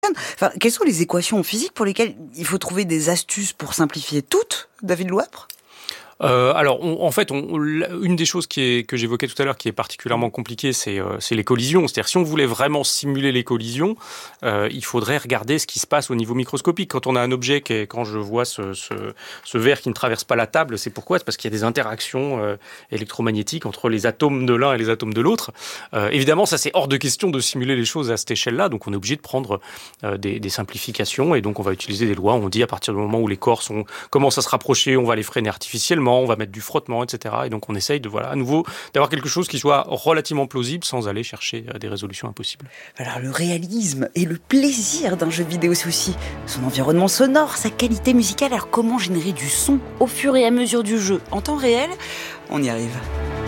Enfin, quelles sont les équations physiques pour lesquelles il faut trouver des astuces pour simplifier toutes, David Louapre? Une des choses que j'évoquais tout à l'heure qui est particulièrement compliquée, c'est les collisions. C'est-à-dire, si on voulait vraiment simuler les collisions, il faudrait regarder ce qui se passe au niveau microscopique. Quand on a un objet quand je vois ce verre qui ne traverse pas la table, c'est pourquoi? C'est parce qu'il y a des interactions électromagnétiques entre les atomes de l'un et les atomes de l'autre. Évidemment, ça, c'est hors de question de simuler les choses à cette échelle-là, donc on est obligé de prendre des simplifications, et donc on va utiliser des lois. On dit à partir du moment où les corps commencent à se rapprocher, on va les freiner artificiellement, on va mettre du frottement, etc. Et donc on essaye à nouveau d'avoir quelque chose qui soit relativement plausible sans aller chercher des résolutions impossibles. Alors le réalisme et le plaisir d'un jeu vidéo, c'est aussi son environnement sonore, sa qualité musicale. Alors comment générer du son au fur et à mesure du jeu en temps réel? On y arrive.